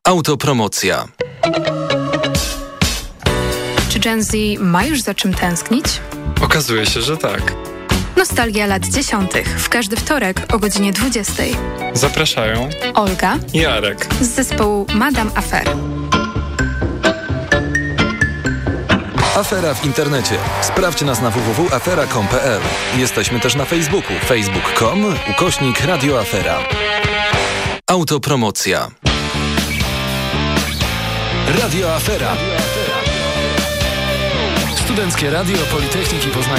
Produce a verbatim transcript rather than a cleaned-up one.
Autopromocja. Czy Gen Z ma już za czym tęsknić? Okazuje się, że tak. Nostalgia lat dziesiątych. W każdy wtorek o godzinie dwudziestej. Zapraszają Olga i Jarek z zespołu Madame Affair. Afera w internecie. Sprawdź nas na w w w kropka afera kropka com kropka p l. Jesteśmy też na Facebooku. facebook kropka com ukośnik Radio Afera. Autopromocja. Radio Afera. Studenckie Radio Politechniki Poznańskiej.